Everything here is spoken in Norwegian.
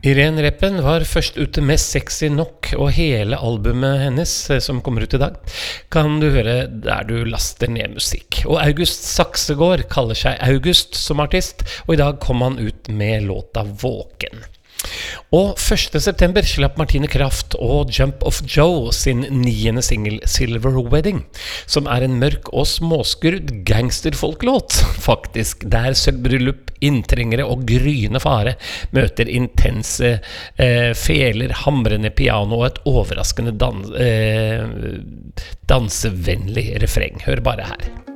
Irene Reppen var først ute med Sexy Nok, og hele albumet hennes, som kommer ut i dag, kan du høre der du laster ned musikk. Og August Saksegård kaller seg August som artist, og i dag kom han ut med låta Våken. Og 1. september slapp Martine Kraft og Jump of Joe sin 9. single Silver Wedding, som en mørk og småskrudd gangsterfolklåt, faktisk, der sølvbryllup, inntrengere og gryende fare møter intense feler, hamrende piano og et overraskende dansevennlig refreng. Hør bare her.